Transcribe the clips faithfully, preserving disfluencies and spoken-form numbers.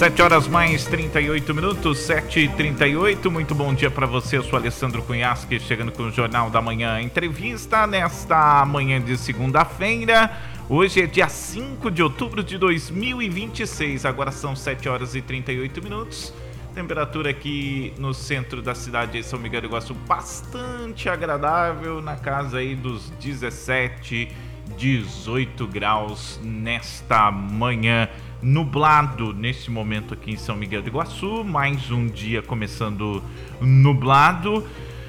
sete horas mais trinta e oito minutos, sete e trinta e oito. Muito bom dia para você. Eu sou Alessandro Cunhasque, chegando com o Jornal da Manhã. Entrevista nesta manhã de segunda-feira. Hoje é dia cinco de outubro de dois mil e vinte e seis. Agora são sete horas e trinta e oito minutos. Temperatura aqui no centro da cidade de São Miguel do Iguaçu bastante agradável, na casa aí dos dezessete, dezoito graus nesta manhã. Nublado nesse momento aqui em São Miguel do Iguaçu, mais um dia começando nublado,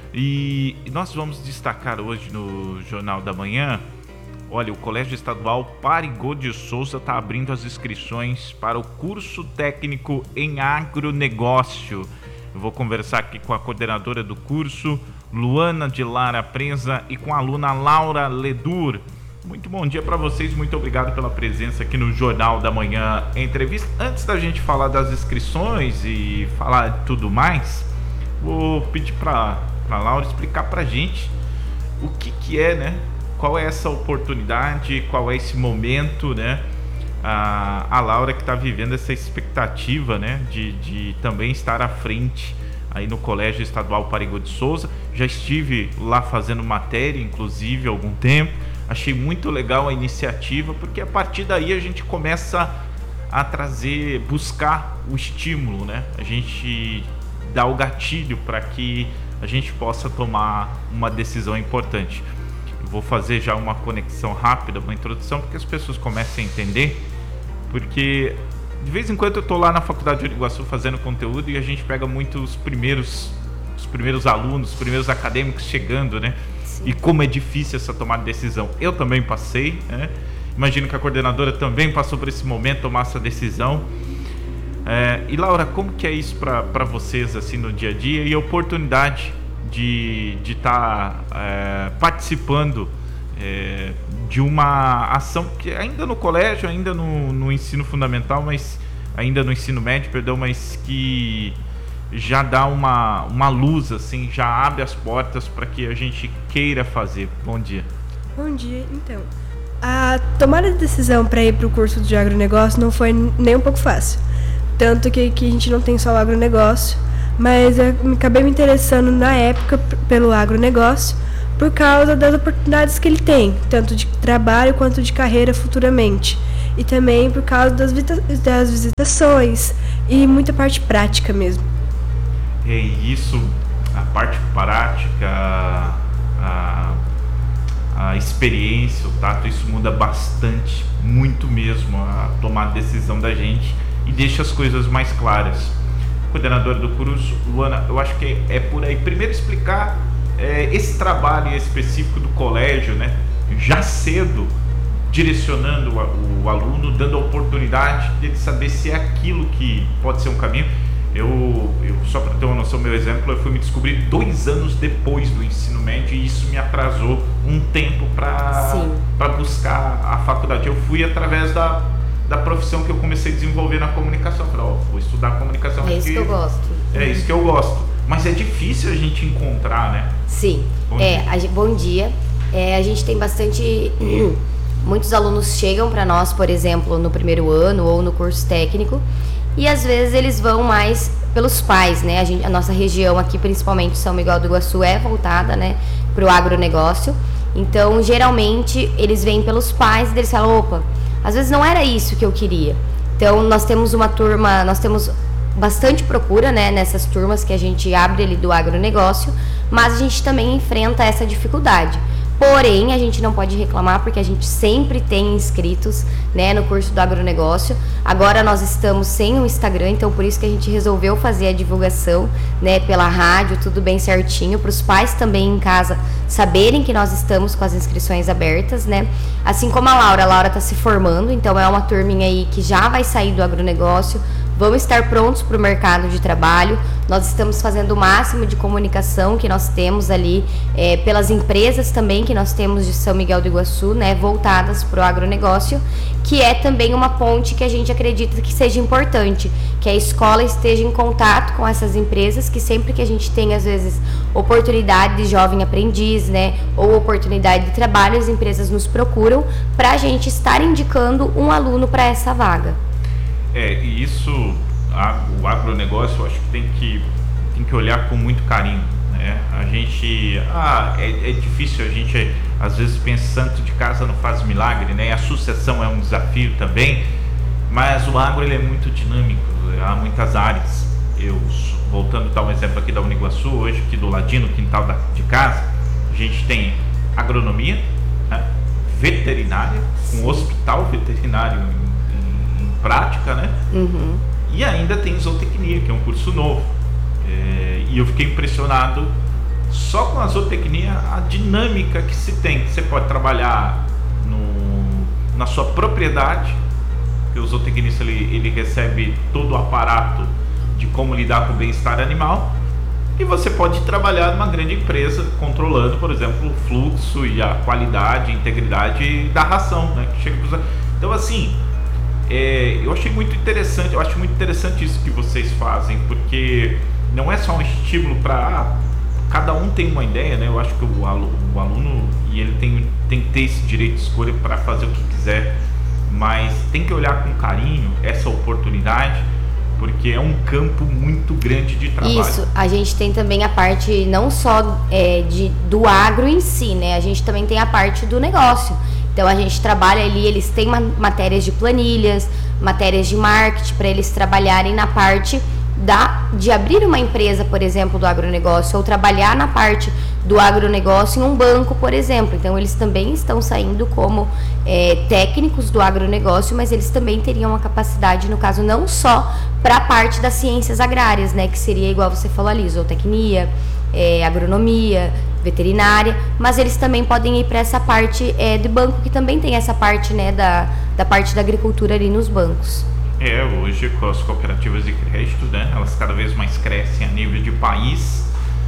e nós vamos destacar hoje no Jornal da Manhã. Olha, o Colégio Estadual Parigô de Souza está abrindo as inscrições para o curso técnico em agronegócio. Eu vou conversar aqui com a coordenadora do curso, Luana de Lara Presa, e com a aluna Laura Ledur. Muito bom dia para vocês, muito obrigado pela presença aqui no Jornal da Manhã Entrevista. Antes da gente falar das inscrições e falar de tudo mais, vou pedir para a Laura explicar para a gente o que, que é, né? Qual é essa oportunidade, qual é esse momento, né? A, a Laura que está vivendo essa expectativa, né? De, de também estar à frente aí no Colégio Estadual Parigô de Souza. Já estive lá fazendo matéria, inclusive, há algum tempo. Achei muito legal a iniciativa, porque a partir daí a gente começa a trazer, buscar o estímulo, né? A gente dá o gatilho para que a gente possa tomar uma decisão importante. Eu vou fazer já uma conexão rápida, uma introdução, porque as pessoas comecem a entender, porque de vez em quando eu estou lá na Faculdade de Iguaçu fazendo conteúdo e a gente pega muito os primeiros, os primeiros alunos, os primeiros acadêmicos chegando, né? E como é difícil essa tomada de decisão. Eu também passei, né? Imagino que a coordenadora também passou por esse momento, tomar essa decisão. É, e Laura, como que é isso para vocês assim no dia a dia, e a oportunidade de de estar tá, é, participando é, de uma ação que ainda no colégio, ainda no, no ensino fundamental, mas ainda no ensino médio, perdão, mas que já dá uma, uma luz, assim, já abre as portas para que a gente queira fazer. Bom dia. Bom dia, então. A tomada de decisão para ir para o curso de agronegócio não foi nem um pouco fácil. Tanto que aqui a gente não tem só o agronegócio, mas eu acabei me interessando na época pelo agronegócio por causa das oportunidades que ele tem, tanto de trabalho quanto de carreira futuramente. E também por causa das, das visitações e muita parte prática mesmo. É isso, a parte prática, a, a experiência, o tato, isso muda bastante, muito mesmo, a tomar a decisão da gente e deixa as coisas mais claras. Coordenadora do curso, Luana, eu acho que é por aí. Primeiro explicar é, esse trabalho específico do colégio, né? Já cedo, direcionando o, o aluno, dando a oportunidade de ele saber se é aquilo que pode ser um caminho. Eu, eu, só para ter uma noção, meu exemplo, eu fui me descobrir dois anos depois do ensino médio, e isso me atrasou um tempo para buscar a faculdade. Eu fui através da, da profissão que eu comecei a desenvolver na comunicação. Falei, ó, vou estudar comunicação. É isso que eu gosto. É isso que eu gosto. Mas é difícil a gente encontrar, né? Sim. Bom é, dia. A, bom dia. É, a gente tem bastante... Muitos alunos chegam para nós, por exemplo, no primeiro ano ou no curso técnico, e às vezes eles vão mais pelos pais, né? A, gente, a nossa região aqui, principalmente São Miguel do Iguaçu, é voltada, né, para o agronegócio. Então, geralmente, eles vêm pelos pais e eles falam, opa, às vezes não era isso que eu queria. Então, nós temos uma turma, nós temos bastante procura, né, nessas turmas que a gente abre ali do agronegócio, mas a gente também enfrenta essa dificuldade. Porém, a gente não pode reclamar porque a gente sempre tem inscritos, né, no curso do agronegócio. Agora nós estamos sem o Instagram, então por isso que a gente resolveu fazer a divulgação, né, pela rádio, tudo bem certinho, para os pais também em casa saberem que nós estamos com as inscrições abertas, né. Assim como a Laura, a Laura está se formando, então é uma turminha aí que já vai sair do agronegócio, vão estar prontos para o mercado de trabalho. Nós estamos fazendo o máximo de comunicação que nós temos ali, é, pelas empresas também que nós temos de São Miguel do Iguaçu, né, voltadas para o agronegócio, que é também uma ponte que a gente acredita que seja importante, que a escola esteja em contato com essas empresas, que sempre que a gente tem, às vezes, oportunidade de jovem aprendiz, né, ou oportunidade de trabalho, as empresas nos procuram para a gente estar indicando um aluno para essa vaga. É, e isso, a, o agronegócio, eu acho que tem que, tem que olhar com muito carinho, né? A gente, ah, é, é difícil, a gente às vezes pensa santo de casa não faz milagre, né? A sucessão é um desafio também, mas o agro ele é muito dinâmico, há muitas áreas. Eu, voltando a dar um exemplo aqui da Uniguaçu, hoje aqui do ladinho, no quintal da, de casa, a gente tem agronomia, né? Veterinária, um hospital veterinário em, em, em prática, né? Uhum. E ainda tem zootecnia, que é um curso novo. É, e eu fiquei impressionado só com a zootecnia, a dinâmica que se tem. Você pode trabalhar no, na sua propriedade, que o zootecnista ele, ele recebe todo o aparato de como lidar com o bem-estar animal, e você pode trabalhar numa grande empresa controlando, por exemplo, o fluxo e a qualidade, a integridade da ração, né, que chega pros... Então assim, é, eu achei muito interessante, eu acho muito interessante isso que vocês fazem, porque não é só um estímulo para ah, cada um tem uma ideia, né? Eu acho que o aluno, o aluno e ele tem, tem que ter esse direito de escolha para fazer o que quiser, mas tem que olhar com carinho essa oportunidade, porque é um campo muito grande de trabalho. Isso, a gente tem também a parte não só é, de, do agro em si, né? A gente também tem a parte do negócio. Então a gente trabalha ali, eles têm matérias de planilhas, matérias de marketing, para eles trabalharem na parte da, de abrir uma empresa, por exemplo, do agronegócio, ou trabalhar na parte do agronegócio em um banco, por exemplo. Então eles também estão saindo como é, técnicos do agronegócio, mas eles também teriam uma capacidade, no caso, não só para a parte das ciências agrárias, né, que seria igual você falou ali, zootecnia, é, agronomia, veterinária, mas eles também podem ir para essa parte é, de banco, que também tem essa parte, né, da, da parte da agricultura ali nos bancos. É, hoje com as cooperativas de crédito, né, elas cada vez mais crescem a nível de país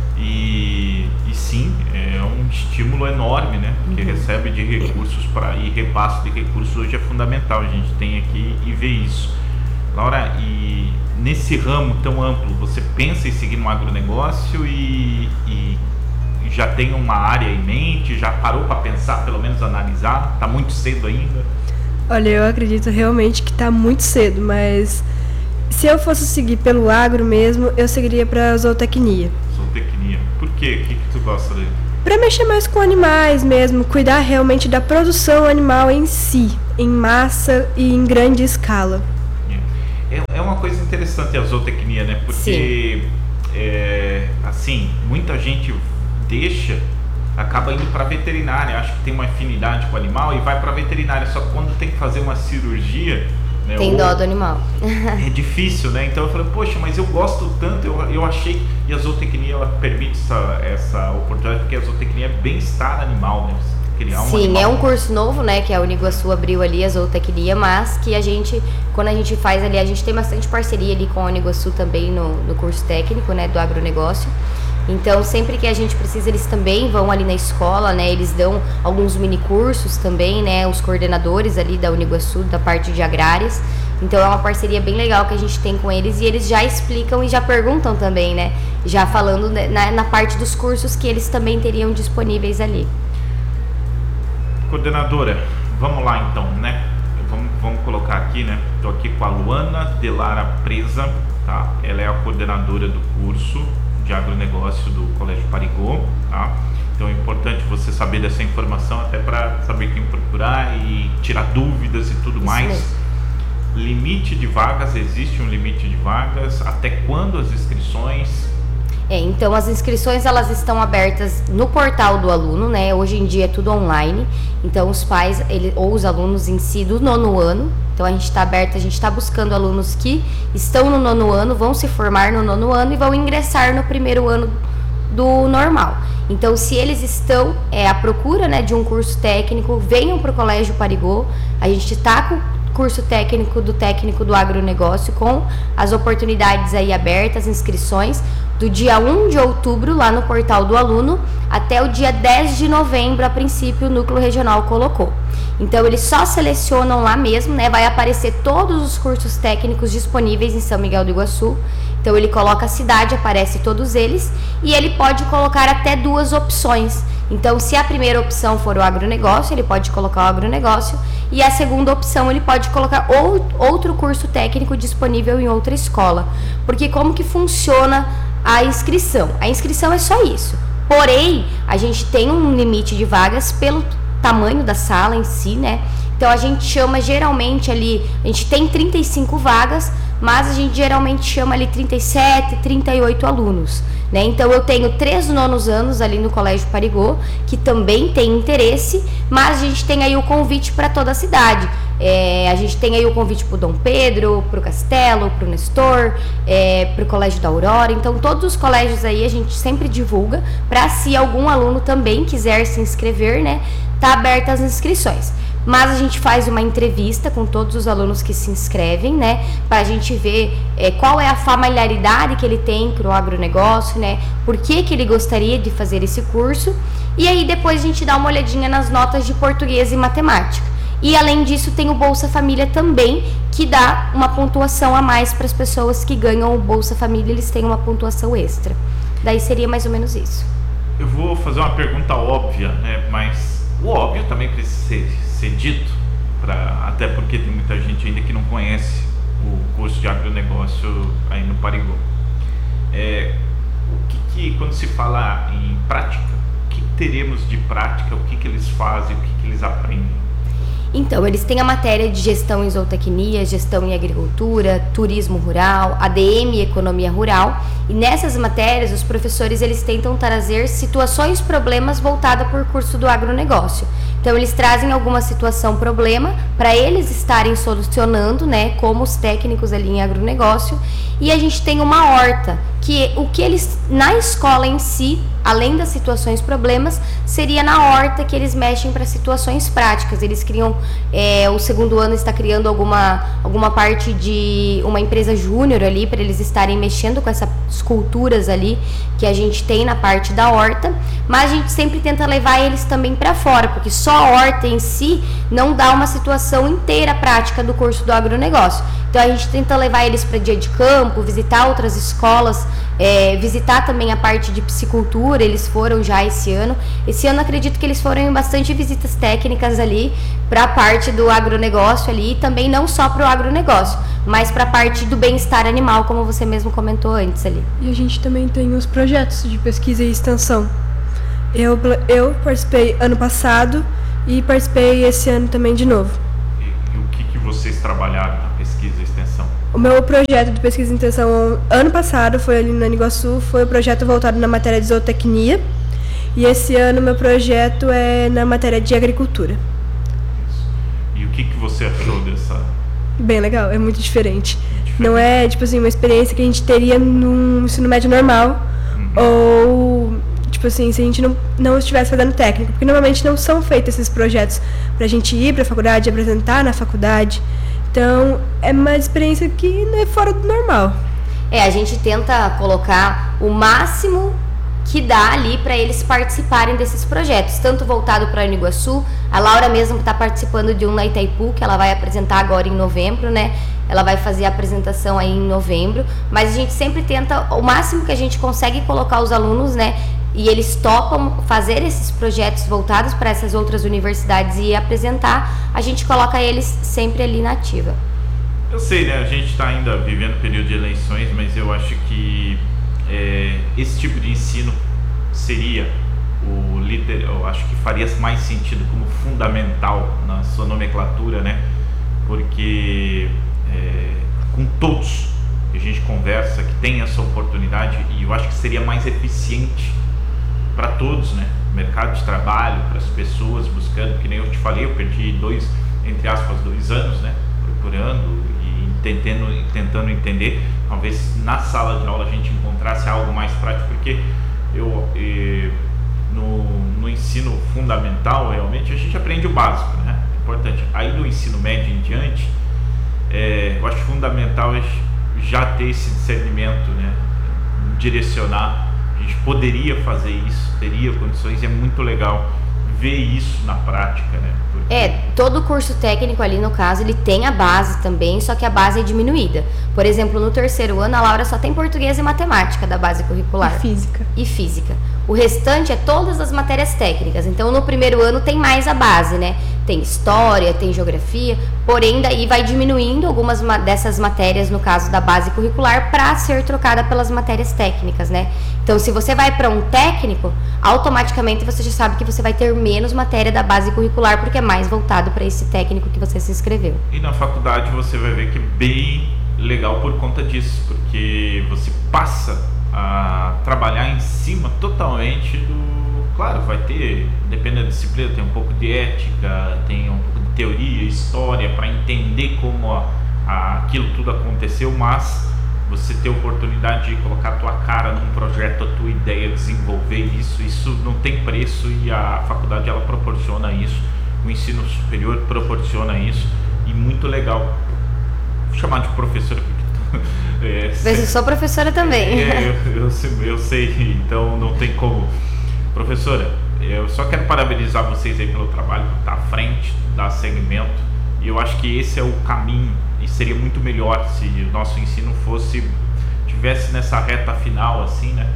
e, e sim, é um estímulo enorme, né, que uhum. recebe de recursos para e repasse de recursos hoje é fundamental, a gente tem aqui e vê isso. Laura, e nesse ramo tão amplo, você pensa em seguir no agronegócio e, e já tem uma área em mente, já parou para pensar, pelo menos analisar, está muito cedo ainda? Olha, eu acredito realmente que está muito cedo, mas se eu fosse seguir pelo agro mesmo, eu seguiria para zootecnia. Zootecnia. Por quê? O que, que tu gosta dele? Para mexer mais com animais mesmo, cuidar realmente da produção animal em si, em massa e em grande escala. É, é uma coisa interessante a zootecnia, né? Porque, é, assim, muita gente deixa, acaba indo para veterinária, acha que tem uma afinidade com o animal e vai para veterinária, só que quando tem que fazer uma cirurgia, né, tem ou, dó do animal. É difícil, né? Então eu falei, poxa, mas eu gosto tanto, eu, eu achei, e a zootecnia ela permite essa, essa oportunidade, porque a zootecnia é bem-estar animal, né? Criar um Sim, animal. é um curso novo, né, que a Uniguaçu abriu ali, a zootecnia, mas que a gente, quando a gente faz ali, a gente tem bastante parceria ali com a Uniguaçu também no, no curso técnico, né, do agronegócio. Então, sempre que a gente precisa, eles também vão ali na escola, né, eles dão alguns mini cursos também, né, os coordenadores ali da Uniguaçu, da parte de agrárias. Então, é uma parceria bem legal que a gente tem com eles e eles já explicam e já perguntam também, né, já falando na, na parte dos cursos que eles também teriam disponíveis ali. Coordenadora, vamos lá então, né? Vamos, vamos colocar aqui, né? Estou aqui com a Luana Delara Presa, tá? Ela é a coordenadora do curso de agronegócio do Colégio Parigô, tá? Então é importante você saber dessa informação até para saber quem procurar e tirar dúvidas e tudo Isso mais. mesmo. Limite de vagas, existe um limite de vagas? Até quando as inscrições? É, então as inscrições elas estão abertas no portal do aluno, né? Hoje em dia é tudo online, então os pais ele, ou os alunos em si do nono ano, então a gente está aberto, a gente está buscando alunos que estão no nono ano, vão se formar no nono ano e vão ingressar no primeiro ano do normal. Então se eles estão é, à procura, né, de um curso técnico, venham para o Colégio Parigô, a gente está com curso técnico do técnico do agronegócio com as oportunidades aí abertas, inscrições do dia um de outubro lá no portal do aluno até o dia dez de novembro, a princípio o núcleo regional colocou. Então eles só selecionam lá mesmo, né? Vai aparecer todos os cursos técnicos disponíveis em São Miguel do Iguaçu. Então ele coloca a cidade, aparece todos eles e ele pode colocar até duas opções. Então, se a primeira opção for o agronegócio, ele pode colocar o agronegócio, e a segunda opção ele pode colocar ou, outro curso técnico disponível em outra escola. Porque como que funciona a inscrição? A inscrição é só isso. Porém, a gente tem um limite de vagas pelo tamanho da sala em si, né? Então, a gente chama geralmente ali, a gente tem trinta e cinco vagas, mas a gente geralmente chama ali trinta e sete, trinta e oito alunos, né? Então, eu tenho três nonos anos ali no Colégio Parigô, que também tem interesse, mas a gente tem aí o convite para toda a cidade. É, a gente tem aí o convite para o Dom Pedro, para o Castelo, para o Nestor, é, para o Colégio da Aurora. Então, todos os colégios aí a gente sempre divulga, para se algum aluno também quiser se inscrever, né? Tá aberta as inscrições. Mas a gente faz uma entrevista com todos os alunos que se inscrevem, né? Para a gente ver é, qual é a familiaridade que ele tem para o agronegócio, né? Por que que ele gostaria de fazer esse curso. E aí depois a gente dá uma olhadinha nas notas de português e matemática. E além disso tem o Bolsa Família também, que dá uma pontuação a mais para as pessoas que ganham o Bolsa Família, eles têm uma pontuação extra. Daí seria mais ou menos isso. Eu vou fazer uma pergunta óbvia, né? Mas o óbvio também precisa ser, ser dito, pra, até porque tem muita gente ainda que não conhece o curso de agronegócio aí no Parigô. É, o que, que quando se fala em prática, o que teremos de prática, o que, que eles fazem, o que, que eles aprendem? Então, eles têm a matéria de gestão em zootecnia, gestão em agricultura, turismo rural, A D M e economia rural. E nessas matérias, os professores eles tentam trazer situações, problemas voltadas para o curso do agronegócio. Então, eles trazem alguma situação, problema, para eles estarem solucionando, né, como os técnicos ali em agronegócio. E a gente tem uma horta, que o que eles, na escola em si, além das situações, problemas, seria na horta que eles mexem para situações práticas. Eles criam, é, o segundo ano está criando alguma, alguma parte de uma empresa júnior ali, para eles estarem mexendo com essas culturas ali que a gente tem na parte da horta, mas a gente sempre tenta levar eles também para fora, porque só a horta em si não dá uma situação inteira prática do curso do agronegócio. Então a gente tenta levar eles para dia de campo, visitar outras escolas, é, visitar também a parte de piscicultura. Eles foram já esse ano. Esse ano acredito que eles foram em bastante visitas técnicas ali para a parte do agronegócio ali, e também não só para o agronegócio, mas para a parte do bem-estar animal, como você mesmo comentou antes ali. E a gente também tem os projetos de pesquisa e extensão. Eu, eu participei ano passado e participei esse ano também de novo. E, e o que, que vocês trabalharam na pesquisa e extensão? O meu projeto de pesquisa e extensão ano passado foi ali no Niguaçu, foi o projeto voltado na matéria de zootecnia, e esse ano meu projeto é na matéria de agricultura. Isso. E o que, que você achou dessa? Bem legal, é muito diferente. diferente. Não é tipo assim uma experiência que a gente teria no ensino médio normal, uhum. ou tipo assim, se a gente não, não estivesse fazendo técnico, porque normalmente não são feitos esses projetos pra gente ir pra faculdade, apresentar na faculdade. Então, é uma experiência que não é fora do normal. É, a gente tenta colocar o máximo que dá ali para eles participarem desses projetos, tanto voltado para o Niguaçu. A Laura mesmo está participando de um na Itaipu, que ela vai apresentar agora em novembro, né? Ela vai fazer a apresentação aí em novembro, mas a gente sempre tenta, o máximo que a gente consegue colocar os alunos, né? E eles topam fazer esses projetos voltados para essas outras universidades e apresentar, a gente coloca eles sempre ali na ativa. Eu sei, né? A gente está ainda vivendo período de eleições, mas eu acho que é, esse tipo de ensino seria o líder, eu acho que faria mais sentido como fundamental na sua nomenclatura, né? Porque é, com todos que a gente conversa, que tem essa oportunidade, e eu acho que seria mais eficiente para todos, né? Mercado de trabalho, para as pessoas buscando, que nem eu te falei, eu perdi dois, entre aspas, dois anos, né? Procurando e tentando, tentando entender. Talvez na sala de aula a gente encontrasse algo mais prático, porque eu, eh, no, no ensino fundamental, realmente, a gente aprende o básico, né? É importante. Aí no ensino médio em diante, é, eu acho fundamental já ter esse discernimento, né? Direcionar. A gente poderia fazer isso, teria condições, e é muito legal ver isso na prática, né? Porque... É, todo curso técnico ali, no caso, ele tem a base também, só que a base é diminuída. Por exemplo, no terceiro ano, a Laura só tem português e matemática da base curricular. E física. E física. O restante é todas as matérias técnicas. Então, no primeiro ano tem mais a base, né? Tem história, tem geografia, porém daí vai diminuindo algumas dessas matérias, no caso da base curricular, para ser trocada pelas matérias técnicas, né? Então, se você vai para um técnico, automaticamente você já sabe que você vai ter menos matéria da base curricular, porque é mais voltado para esse técnico que você se inscreveu. E na faculdade você vai ver que é bem legal por conta disso, porque você passa a trabalhar em cima totalmente do... Claro, vai ter, dependendo da disciplina, tem um pouco de ética, tem um pouco de teoria, história, para entender como a, a, aquilo tudo aconteceu, mas você ter a oportunidade de colocar a tua cara num projeto, a tua ideia, desenvolver isso, isso não tem preço, e a faculdade ela proporciona isso, o ensino superior proporciona isso, e muito legal. Vou chamar de professora porque... é, Mas eu sou professora também. É, eu, eu, sei, eu sei, então não tem como. Professora, eu só quero parabenizar vocês aí pelo trabalho que está à frente, dar segmento, e eu acho que esse é o caminho, e seria muito melhor se o nosso ensino fosse, tivesse nessa reta final, assim, né,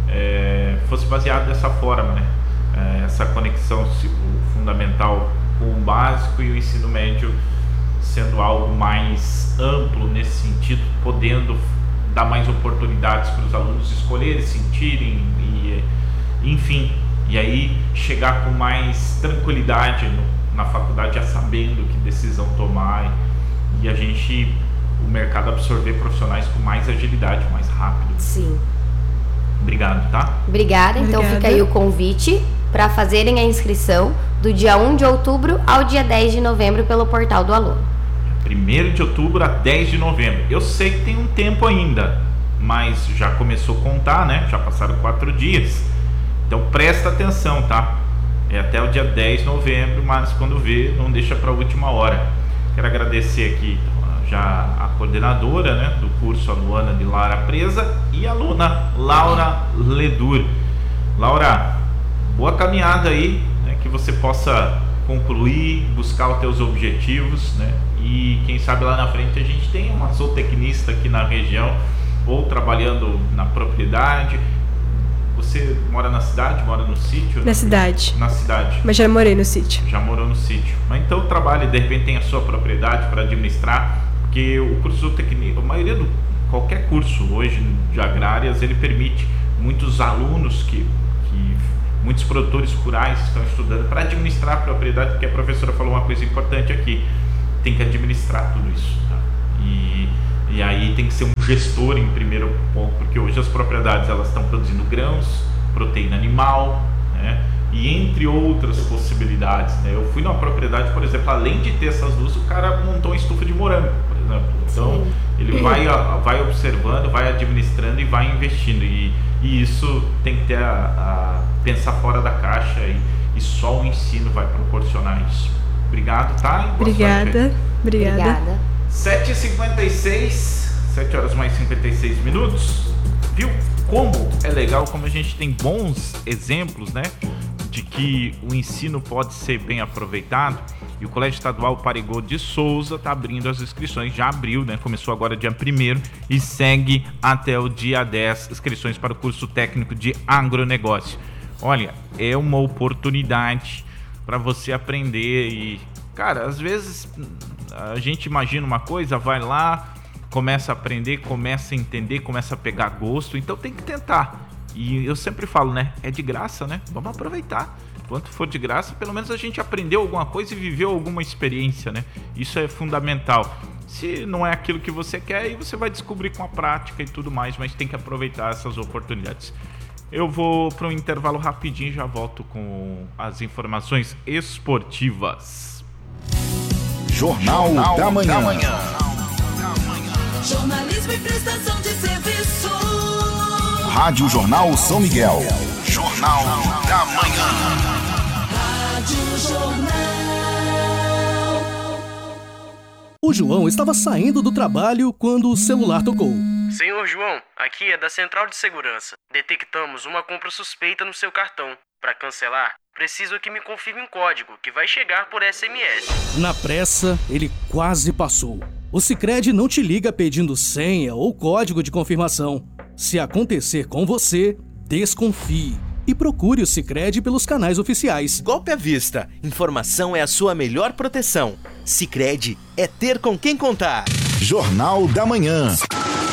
é, fosse baseado dessa forma, né, é, essa conexão o fundamental com o básico e o ensino médio sendo algo mais amplo nesse sentido, podendo dar mais oportunidades para os alunos escolherem, sentirem e enfim, e aí chegar com mais tranquilidade no, na faculdade, já sabendo que decisão tomar, e, e a gente, o mercado absorver profissionais com mais agilidade, mais rápido. Sim. Obrigado, tá? Obrigada, então Obrigada. Fica aí o convite para fazerem a inscrição do dia um de outubro ao dia dez de novembro pelo portal do aluno. primeiro de outubro a dez de novembro. Eu sei que tem um tempo ainda, mas já começou a contar, né? Já passaram quatro dias. Então presta atenção, tá? É até o dia dez de novembro, mas quando vê, não deixa para a última hora. Quero agradecer aqui já a coordenadora, né, do curso, a Luana de Lara Presa, e a aluna Laura Ledur. Laura, boa caminhada aí, né, que você possa concluir, buscar os teus objetivos, né? E quem sabe lá na frente a gente tem uma zootecnista aqui na região, ou trabalhando na propriedade. Você mora na cidade, mora no sítio? Na cidade. Na cidade. Mas já morei no sítio. Já morou no sítio. Mas então trabalhe, de repente tem a sua propriedade para administrar, porque o curso técnico, a maioria do qualquer curso hoje de agrárias, ele permite muitos alunos que, que muitos produtores rurais estão estudando para administrar a propriedade, porque a professora falou uma coisa importante aqui, tem que administrar tudo isso, tá? E E aí tem que ser um gestor em primeiro ponto, porque hoje as propriedades elas estão produzindo grãos, proteína animal, né? E entre outras possibilidades, né? Eu fui numa propriedade, por exemplo, além de ter essas duas, o cara montou uma estufa de morango, por exemplo. Então Sim. ele vai, vai observando, vai administrando e vai investindo. E, e isso tem que ter a, a pensar fora da caixa, e, e só o ensino vai proporcionar isso. Obrigado, tá? E boa Obrigada. sorte. Obrigada. Obrigada. sete e cinquenta e seis, sete horas mais cinquenta e seis minutos. Viu como é legal, como a gente tem bons exemplos, né, de que o ensino pode ser bem aproveitado. E o Colégio Estadual Parigô de Souza está abrindo as inscrições, já abriu, né, começou agora dia primeiro e segue até o dia dez, inscrições para o curso técnico de agronegócio. Olha, é uma oportunidade para você aprender e, cara, às vezes a gente imagina uma coisa, vai lá, começa a aprender, começa a entender, começa a pegar gosto, então tem que tentar. E eu sempre falo, né, é de graça, né? Vamos aproveitar. Quanto for de graça, pelo menos a gente aprendeu alguma coisa e viveu alguma experiência, né? Isso é fundamental. Se não é aquilo que você quer, aí você vai descobrir com a prática e tudo mais, mas tem que aproveitar essas oportunidades. Eu vou para um intervalo rapidinho e já volto com as informações esportivas. Jornal, Jornal da Manhã. Da manhã. Jornalismo e prestação de serviço. Rádio Jornal São Miguel. Jornal da Manhã. Rádio Jornal. O João estava saindo do trabalho quando o celular tocou. Senhor João, aqui é da Central de Segurança. Detectamos uma compra suspeita no seu cartão. Para cancelar, preciso que me confirme um código que vai chegar por S M S. Na pressa, ele quase passou. O Sicredi não te liga pedindo senha ou código de confirmação. Se acontecer com você, desconfie. E procure o Sicredi pelos canais oficiais. Golpe à vista. Informação é a sua melhor proteção. Sicredi é ter com quem contar. Jornal da Manhã.